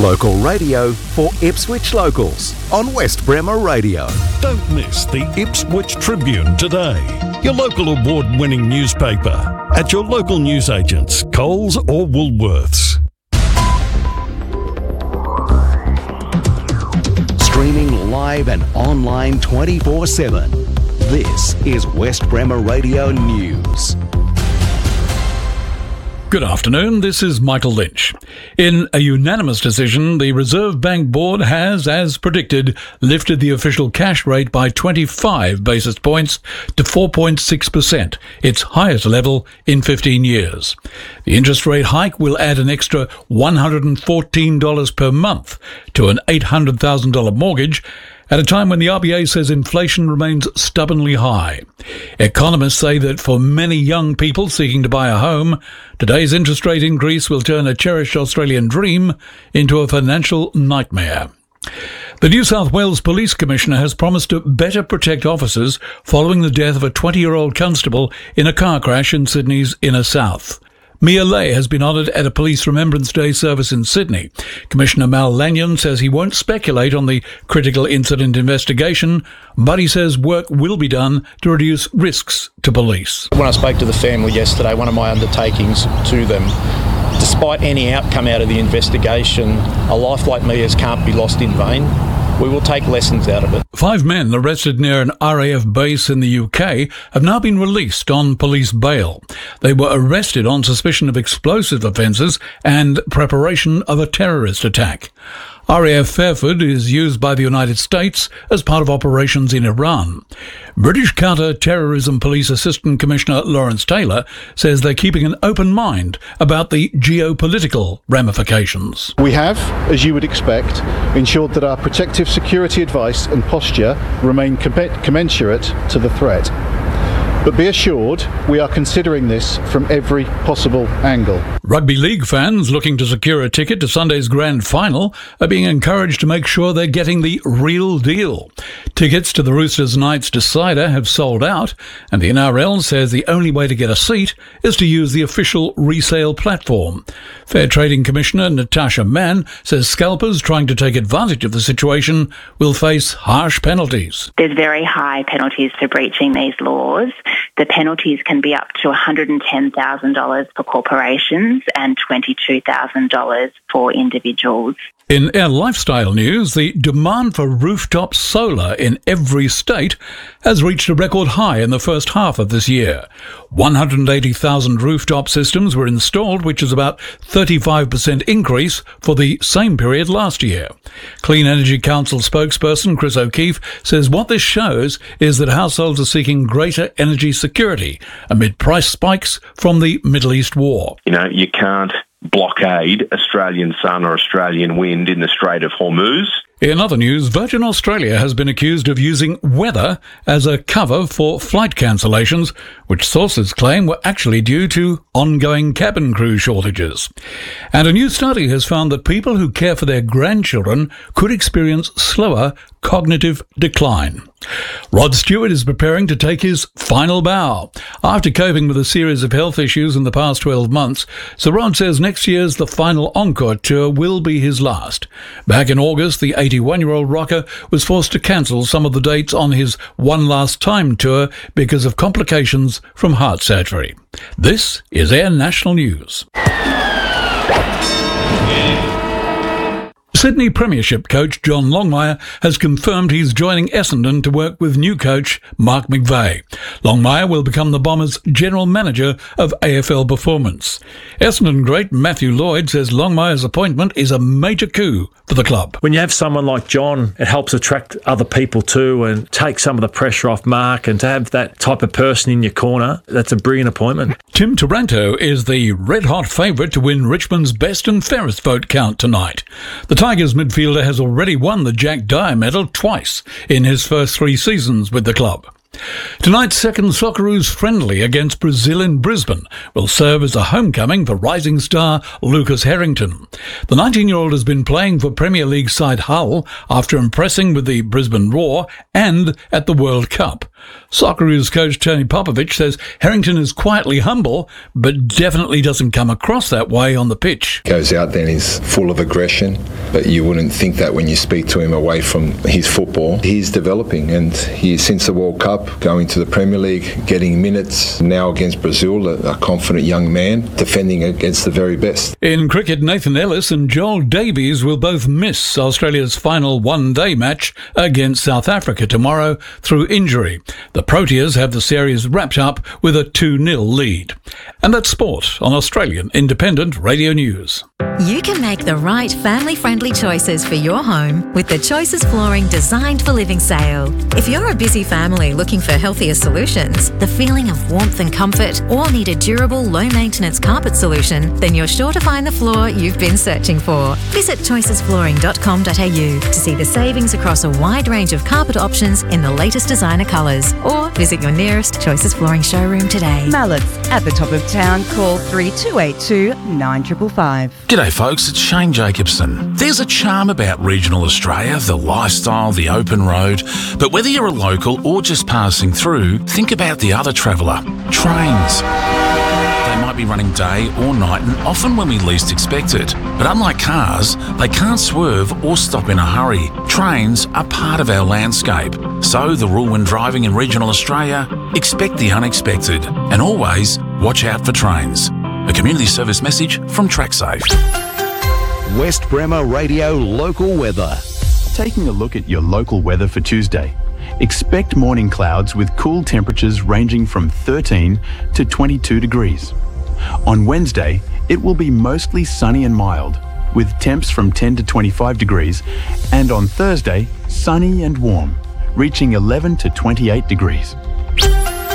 Local radio for Ipswich locals on West Bremer Radio. Don't miss the Ipswich Tribune today, your local award-winning newspaper, at your local newsagents, Coles or Woolworths. Streaming live and online 24/7. This is West Bremer Radio News. Good afternoon, this is Michael Lynch. In a unanimous decision, the Reserve Bank Board has, as predicted, lifted the official cash rate by 25 basis points to 4.6%, its highest level in 15 years. The interest rate hike will add an extra $114 per month to an $800,000 mortgage, at a time when the RBA says inflation remains stubbornly high. Economists say that for many young people seeking to buy a home, today's interest rate increase will turn a cherished Australian dream into a financial nightmare. The New South Wales Police Commissioner has promised to better protect officers following the death of a 20-year-old constable in a car crash in Sydney's inner south. Mia Lay has been honoured at a Police Remembrance Day service in Sydney. Commissioner Mal Lanyon says he won't speculate on the critical incident investigation, but he says work will be done to reduce risks to police. When I spoke to the family yesterday, one of my undertakings to them, despite any outcome out of the investigation, a life like Mia's can't be lost in vain. We will take lessons out of it. 5 men arrested near an RAF base in the UK have now been released on police bail. They were arrested on suspicion of explosive offences and preparation of a terrorist attack. RAF Fairford is used by the United States as part of operations in Iran. British Counter-Terrorism Police Assistant Commissioner Lawrence Taylor says they're keeping an open mind about the geopolitical ramifications. We have, as you would expect, ensured that our protective security advice and posture remain commensurate to the threat. But be assured, we are considering this from every possible angle. Rugby league fans looking to secure a ticket to Sunday's grand final are being encouraged to make sure they're getting the real deal. Tickets to the Roosters Knights decider have sold out, and the NRL says the only way to get a seat is to use the official resale platform. Fair Trading Commissioner Natasha Mann says scalpers trying to take advantage of the situation will face harsh penalties. There's very high penalties for breaching these laws. The penalties can be up to $110,000 for corporations and $22,000 for individuals. In our lifestyle news, the demand for rooftop solar in every state has reached a record high in the first half of this year. 180,000 rooftop systems were installed, which is about 35% increase for the same period last year. Clean Energy Council spokesperson Chris O'Keefe says what this shows is that households are seeking greater energy security amid price spikes from the Middle East war. You can't blockade Australian sun or Australian wind in the Strait of Hormuz. In other news, Virgin Australia has been accused of using weather as a cover for flight cancellations, which sources claim were actually due to ongoing cabin crew shortages. And a new study has found that people who care for their grandchildren could experience slower cognitive decline. Rod Stewart is preparing to take his final bow. After coping with a series of health issues in the past 12 months, Sir Rod says next year's The Final Encore tour will be his last. Back in August, the 81-year-old rocker was forced to cancel some of the dates on his One Last Time tour because of complications from heart surgery. This is Air National News. Sydney Premiership coach John Longmire has confirmed he's joining Essendon to work with new coach Mark McVeigh. Longmire will become the Bombers' general manager of AFL Performance. Essendon great Matthew Lloyd says Longmire's appointment is a major coup for the club. When you have someone like John, it helps attract other people too and take some of the pressure off Mark, and to have that type of person in your corner, that's a brilliant appointment. Tim Taranto is the red-hot favourite to win Richmond's best and fairest vote count tonight. The Tigers midfielder has already won the Jack Dyer medal twice in his first 3 seasons with the club. Tonight's second Socceroos friendly against Brazil in Brisbane will serve as a homecoming for rising star Lucas Harrington. The 19-year-old has been playing for Premier League side Hull after impressing with the Brisbane Roar and at the World Cup. Socceroos coach Tony Popovich says Harrington is quietly humble, but definitely doesn't come across that way on the pitch. Goes out there and he's full of aggression, but you wouldn't think that when you speak to him away from his football. He's developing, and since the World Cup, going to the Premier League, getting minutes, now against Brazil, a confident young man, defending against the very best. In cricket, Nathan Ellis and Joel Davies will both miss Australia's final one-day match against South Africa tomorrow through injury. The Proteas have the series wrapped up with a 2-0 lead. And that's sport on Australian Independent Radio News. You can make the right family-friendly choices for your home with the Choices Flooring Designed for Living sale. If you're a busy family looking for healthier solutions, the feeling of warmth and comfort, or need a durable, low-maintenance carpet solution, then you're sure to find the floor you've been searching for. Visit choicesflooring.com.au to see the savings across a wide range of carpet options in the latest designer colours, or visit your nearest Choices Flooring showroom today. Mallett's at the top of town. Call 3282 9555. G'day folks, it's Shane Jacobson. There's a charm about regional Australia, the lifestyle, the open road, but whether you're a local or just passing through, think about the other traveller, trains. They might be running day or night and often when we least expect it. But unlike cars, they can't swerve or stop in a hurry. Trains are part of our landscape. So the rule when driving in regional Australia, expect the unexpected and always watch out for trains. A community service message from TrackSafe. West Bremer Radio local weather. Taking a look at your local weather for Tuesday. Expect morning clouds with cool temperatures ranging from 13 to 22 degrees. On Wednesday, it will be mostly sunny and mild, with temps from 10 to 25 degrees, and on Thursday, sunny and warm, reaching 11 to 28 degrees.